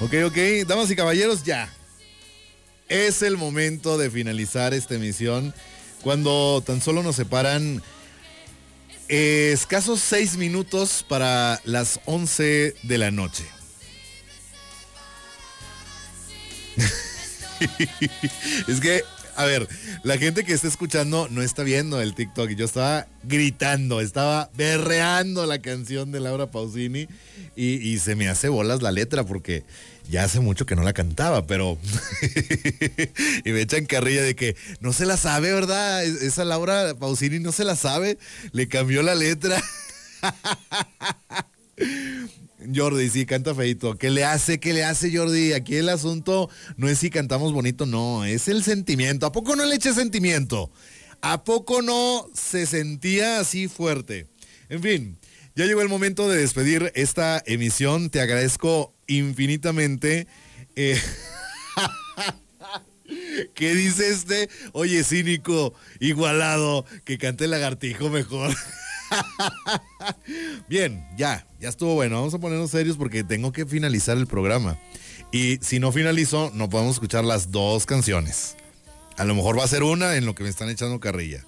Ok, damas y caballeros, ya. Es el momento de finalizar esta emisión cuando tan solo nos separan escasos 6 minutos para las 11 de la noche. Es que, a ver, la gente que está escuchando no está viendo el TikTok. Yo estaba gritando, estaba berreando la canción de Laura Pausini y se me hace bolas la letra porque ya hace mucho que no la cantaba, pero y me echan carrilla de que no se la sabe, ¿verdad? Esa Laura Pausini no se la sabe, le cambió la letra. Jordi, sí, canta feito. ¿Qué le hace, Jordi? Aquí el asunto no es si cantamos bonito, no, es el sentimiento. ¿A poco no le eché sentimiento? ¿A poco no se sentía así fuerte? En fin, ya llegó el momento de despedir esta emisión. Te agradezco infinitamente. ¿Qué dice este? Oye, cínico, igualado, que cante el lagartijo mejor. Bien, ya estuvo bueno. Vamos a ponernos serios porque tengo que finalizar el programa. Y si no finalizo, no podemos escuchar las dos canciones. A lo mejor va a ser una en lo que me están echando carrilla.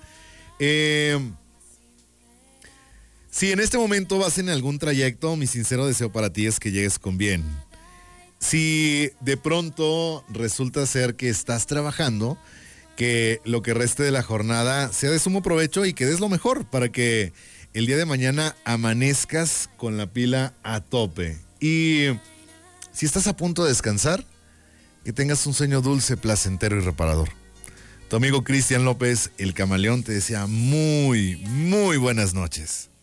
Si en este momento vas en algún trayecto, mi sincero deseo para ti es que llegues con bien. Si de pronto resulta ser que estás trabajando, que lo que reste de la jornada sea de sumo provecho y que des lo mejor para que el día de mañana amanezcas con la pila a tope. Y si estás a punto de descansar, que tengas un sueño dulce, placentero y reparador. Tu amigo Cristian López, el Camaleón, te desea muy, muy buenas noches.